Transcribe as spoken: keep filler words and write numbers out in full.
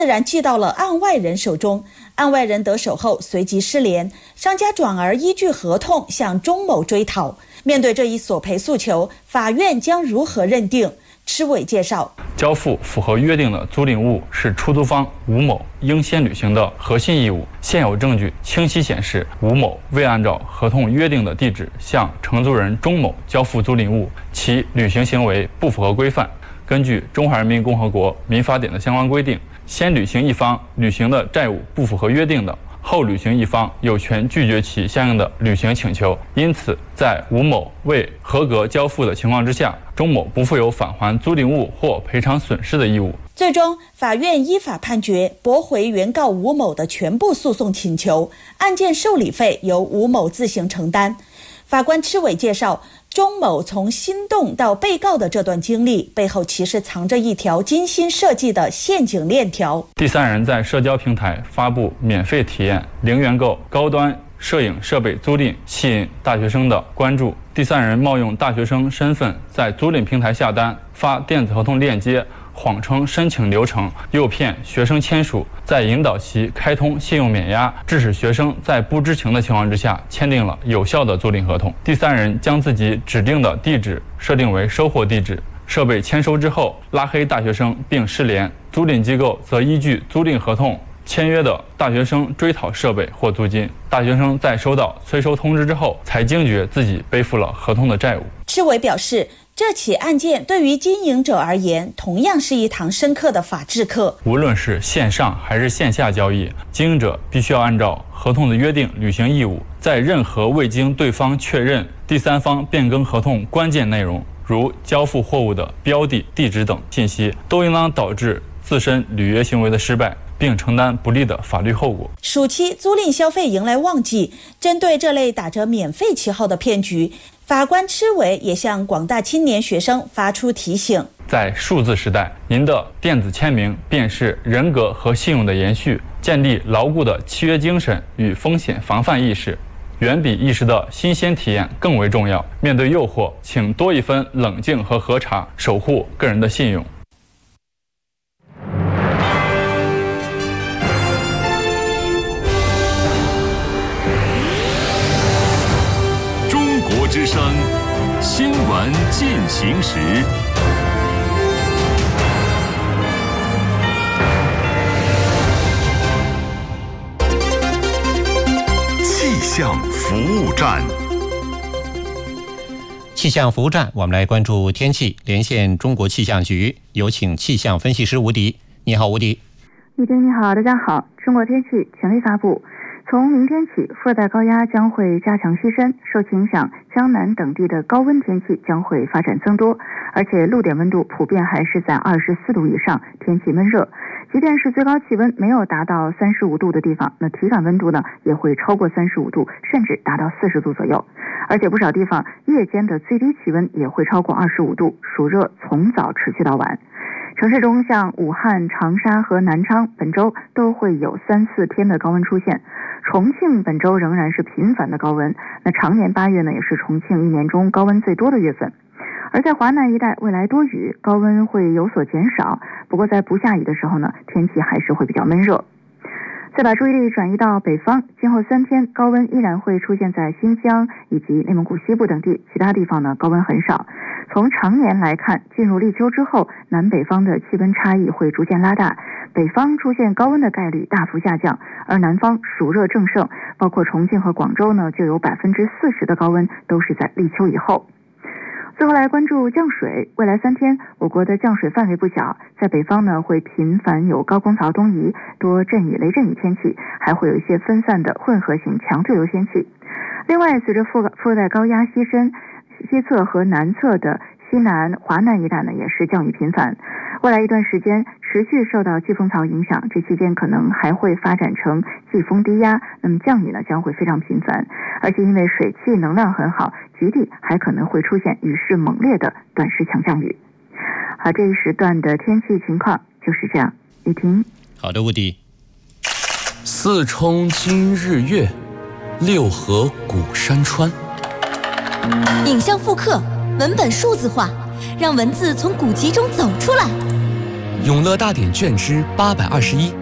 自然寄到了案外人手中。案外人得手后随即失联，商家转而依据合同向钟某追讨。面对这一索赔诉求，法院将如何认定？吃伟介绍， 交付符合约定的租赁物是出租方吴某应先履行的核心义务。现有证据清晰显示，吴某未按照合同约定的地址向承租人钟某交付租赁物，其履行行为不符合规范。根据《中华人民共和国民法典》的相关规定，先履行一方履行的债务不符合约定的，后履行一方有权拒绝其相应的履行请求。因此，在吴某未合格交付的情况之下，钟某不负有返还租赁物或赔偿损失的义务。 最终，法院依法判决驳回原告吴某的全部诉讼请求，案件受理费由吴某自行承担。法官吃伟介绍，钟某从心动到被告的这段经历背后，其实藏着一条精心设计的陷阱链条。 第三人在社交平台发布免费体验零元购高端摄影设备租赁，吸引大学生的关注。第三人冒用大学生身份在租赁平台下单，发电子合同链接，谎称申请流程，诱骗学生签署，再引导其开通信用免押，致使学生在不知情的情况之下签订了有效的租赁合同。第三人将自己指定的地址设定为收货地址，设备签收之后拉黑大学生并失联，租赁机构则依据租赁合同签约的大学生追讨设备或租金。大学生在收到催收通知之后，才惊觉自己背负了合同的债务。 吃伟表示，这起案件对于经营者而言，同样是一堂深刻的法治课。 无论是线上还是线下交易，经营者必须要按照合同的约定履行义务，在任何未经对方确认、第三方变更合同关键内容，如交付货物的标的、地址等信息，都应当导致自身履约行为的失败，并承担不利的法律后果。 暑期租赁消费迎来旺季，针对这类打着免费旗号的骗局，法官吃伟也向广大青年学生发出提醒： 在数字时代，您的电子签名便是人格和信用的延续，建立牢固的契约精神与风险防范意识，远比一时的新鲜体验更为重要。面对诱惑，请多一分冷静和核查，守护个人的信用。 之声新闻进行时，气象服务站。 气象服务站，我们来关注天气，连线中国气象局，有请气象分析师吴迪。你好，吴迪。 雨丁你好，大家好。中国天气权威发布。从明天起，副热带高压将会加强西伸，受其影响，江南等地的高温天气将会发展增多，而且陆点温度普遍还是在二十四度以上，天气闷热。即便是最高气温没有达到三十五度的地方，那体感温度呢也会超过三十五度，甚至达到四十度左右。而且不少地方夜间的最低气温也会超过二十五度，暑热从早持续到晚。城市中像武汉、长沙和南昌本周都会有三四天的高温出现，重庆本周仍然是频繁的高温，那常年八月呢也是重庆一年中高温最多的月份。而在华南一带未来多雨，高温会有所减少，不过在不下雨的时候呢，天气还是会比较闷热。再把注意力转移到北方，今后三天高温依然会出现在新疆以及内蒙古西部等地，其他地方呢高温很少。从常年来看，进入立秋之后，南北方的气温差异会逐渐拉大，北方出现高温的概率大幅下降，而南方暑热正盛，包括重庆和广州呢，就有百分之四十的高温都是在立秋以后。最后来关注降水，未来三天我国的降水范围不小，在北方呢会频繁有高空槽东移，多阵雨雷阵雨天气，还会有一些分散的混合型强对流天气。另外，随着副副热带高压西伸，西侧和南侧的西南、华南一带呢也是降雨频繁，未来一段时间持续受到季风槽影响，这期间可能还会发展成季风低压，那么降雨呢将会非常频繁，而且因为水汽能量很好，局地还可能会出现雨势猛烈的短时强降雨。好，这一时段的天气情况就是这样。雨婷。 好的，吴迪。 四冲今日月，六合古山川。 影像复刻，文本数字化，让文字从古籍中走出来。 永乐大典卷之八百二十一。